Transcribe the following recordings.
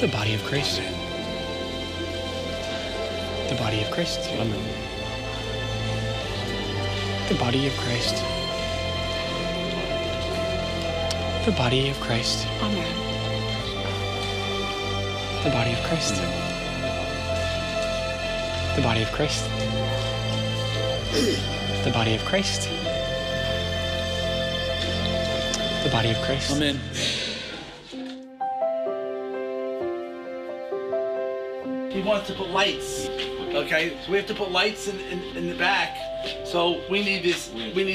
The body of Christ. The body of Christ. Amen. The body of Christ. The body of Christ. Amen. The body of Christ. The body of Christ. The body of Christ. The body of Christ. Amen. He wants to put lights. Okay, so we have to put lights in the back. So we need this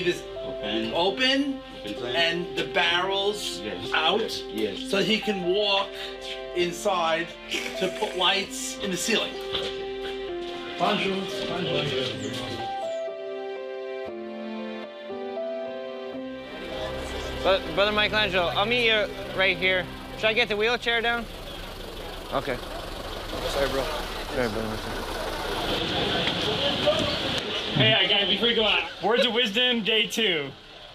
open and the barrels out, so he can walk inside to put lights in the ceiling. Bonjour. Brother Michelangelo, I'll meet you right here. Should I get the wheelchair down? Okay. Sorry, bro. Sorry, brother. Hey, guys, before you go out, words of wisdom, day 2.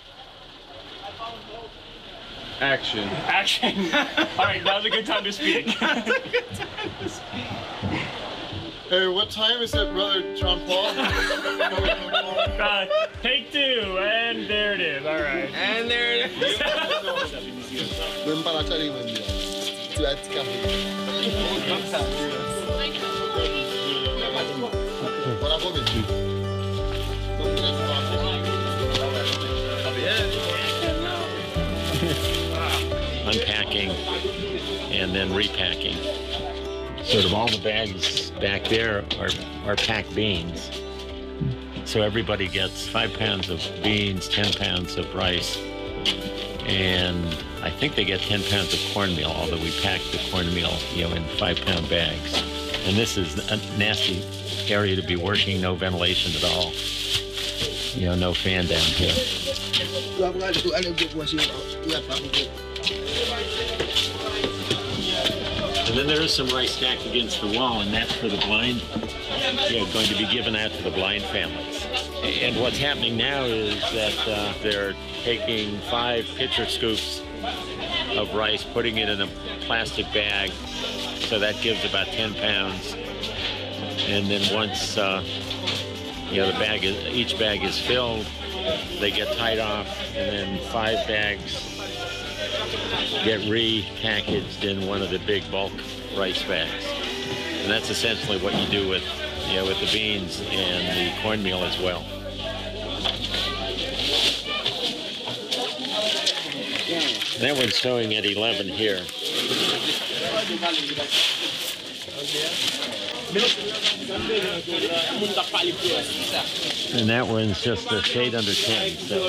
Action. Action. All right, now's a good time to speak. Hey, what time is it, Brother John Paul? Take 2, and there it is. All right. And there it is. Unpacking and then repacking. Sort of all the bags back there are packed beans. So everybody gets 5 pounds of beans, 10 pounds of rice, and I think they get 10 pounds of cornmeal, although we pack the cornmeal, in 5-pound bags. And this is a nasty area to be working, no ventilation at all. No fan down here. And then there is some rice stacked against the wall, and that's for the blind. Going to be given out to the blind families. And what's happening now is that they're taking 5 pitcher scoops of rice, putting it in a plastic bag, so that gives about 10 pounds. And then once each bag is filled, they get tied off, and then 5 bags get repackaged in one of the big bulk rice bags. And that's essentially what you do with the beans and the cornmeal as well. That one's showing at 11 here. And that one's just a shade under 10. So.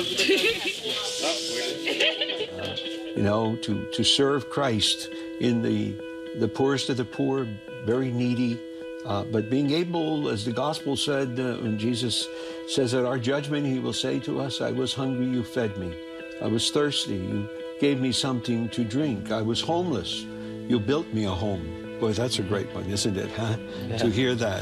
To serve Christ in the poorest of the poor, very needy, but being able, as the gospel said, when Jesus says at our judgment, he will say to us, I was hungry, you fed me. I was thirsty, you gave me something to drink. I was homeless, you built me a home. Boy, that's a great one, isn't it, huh? Yeah. To hear that.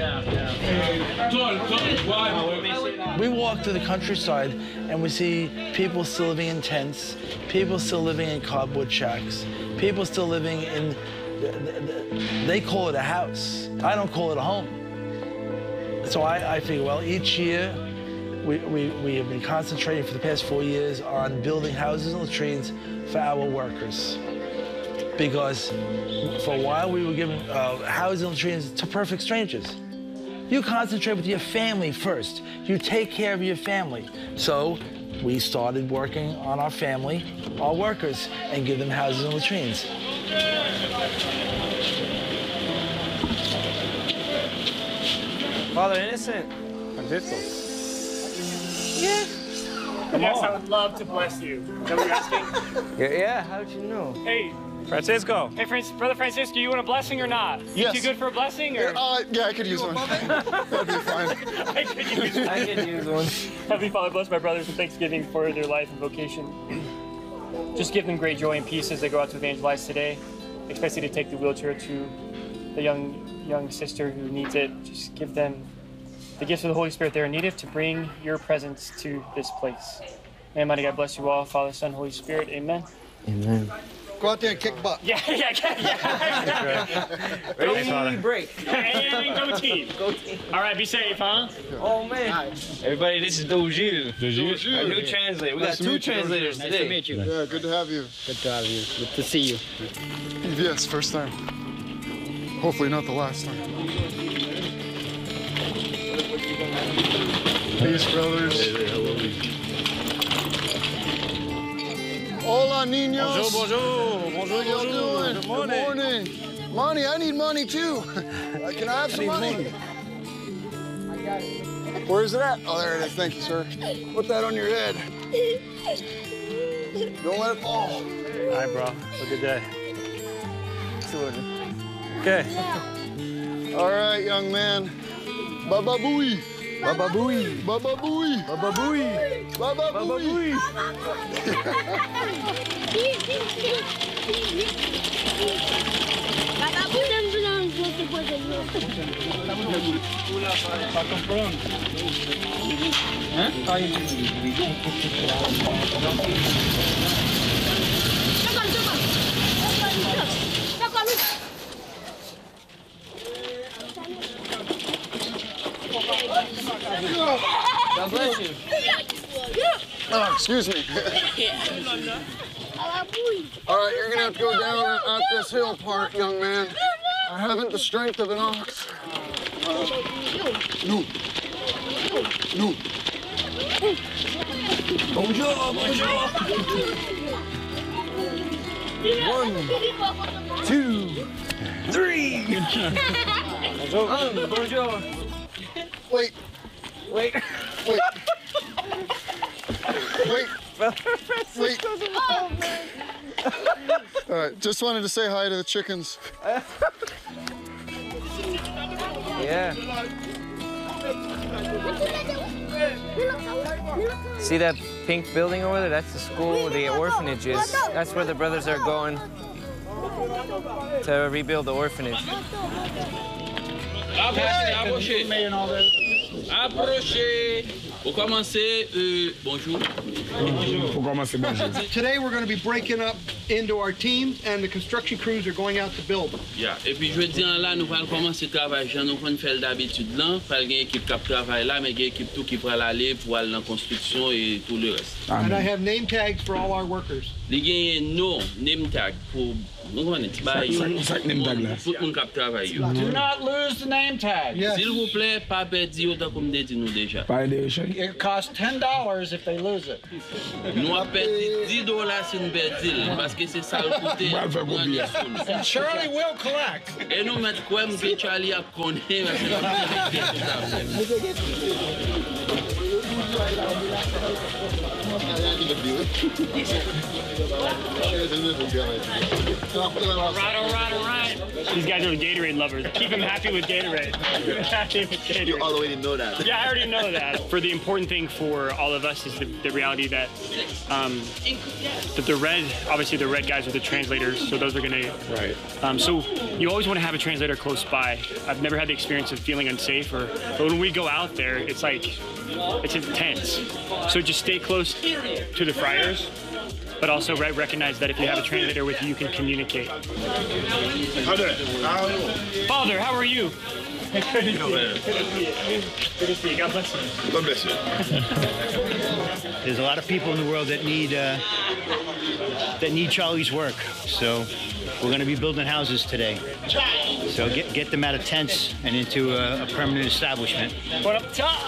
We walk through the countryside and we see people still living in tents, people still living in cardboard shacks, people still living in, they call it a house. I don't call it a home. So I figure, well, each year we have been concentrating for the past 4 years on building houses and latrines for our workers. Because for a while we were giving houses and latrines to perfect strangers. You concentrate with your family first. You take care of your family. So we started working on our family, our workers, and give them houses and latrines. Father Innocent. Francisco. Yes. Yes, I would love to bless you. Is that what you're asking? Yeah, how did you know? Hey, Francisco. Hey, Brother Francisco, you want a blessing or not? Yes. You too good for a blessing? Or? Yeah, I could use one. That'd be fine. I could use one. Heavenly Father, bless my brothers in Thanksgiving for their life and vocation. Just give them great joy and peace as they go out to evangelize today, especially to take the wheelchair to the young sister who needs it. Just give them the gifts of the Holy Spirit that are needed to bring your presence to this place. May Almighty God bless you all, Father, Son, Holy Spirit. Amen. Amen. go out there and kick butt. Yeah. Ready, break. And go team. All right, be safe, huh? Oh, man. Everybody, this is Dojil. Our new translator. We got two translators today. Nice to meet you. Yeah, good to have you. Good to have you. Good to see you. Yes, first time. Hopefully not the last time. Peace, brothers. Hola, niños. Bonjour. How y'all doing? Good morning. Money, I need money too. Can I have some money? Where is it at? Oh, there it is. Thank you, sir. Put that on your head. Don't let it fall. All right, bro. Have a good day. Okay. All right, young man. Baba booey. Baba booey. Baba booey. Baba booey. Baba booey. God bless you. Oh, excuse me. All right, you're gonna have to go down out this hill part, young man. I haven't the strength of an ox. No. Bonjour. 1, 2, 3. Bonjour. Wait. All right, just wanted to say hi to the chickens. Yeah. See that pink building over there? That's the school, the orphanages. That's where the brothers are going to rebuild the orphanage. Approchez. Pour commencer, bonjour. Today we're going to be breaking up into our team, and the construction crews are going out to build. Yeah. Et puis jeudi an là, nous allons commencer travail. Nous allons faire d'habitude là. Pas une équipe qui travaille là, mais une équipe tout qui va aller pour aller dans la construction et tout le reste. And I have name tags for all our workers. Les gagnent no name tag pour nous comment dire bah tout le monde qui travaille. Do not lose the name tag. Yes. S'il vous plaît, pas perdre autant comme dit nous déjà. It costs $10 if they lose it. Nous avons perdu $10 si nous perdons parce que c'est ça le côté. And Charlie will collect. Et nous mettons quoi que Charlie a connu parce que All right. These guys are Gatorade lovers. Keep them happy with Gatorade. You already know that. Yeah, I already know that. For the important thing for all of us is the reality that the red, obviously the red guys are the translators, so those are gonna. Right. So you always want to have a translator close by. I've never had the experience of feeling unsafe, but when we go out there, it's like, it's intense. So just stay close to the friars, but also recognize that if you have a translator with you, you can communicate. Father, how are you? Good to see you. God bless you. God bless you. There's a lot of people in the world that need Charlie's work. So we're going to be building houses today. So get them out of tents and into a permanent establishment. What up top?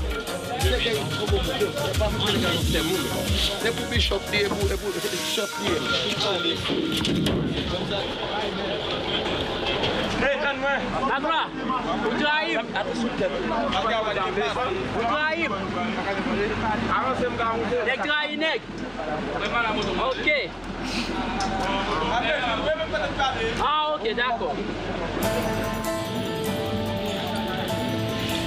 Adra, Ibrahim. Ibrahim. Ok. Ah, ok, d'accord.